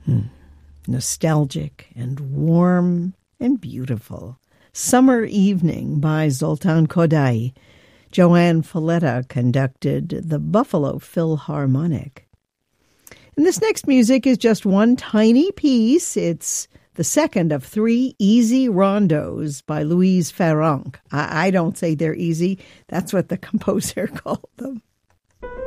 Nostalgic and warm and beautiful. Summer Evening by Zoltan Kodály. Joanne Falletta conducted the Buffalo Philharmonic. And this next music is just one tiny piece. It's the second of 3 easy rondos by Louise Farrenc. I don't say they're easy. That's what the composer called them.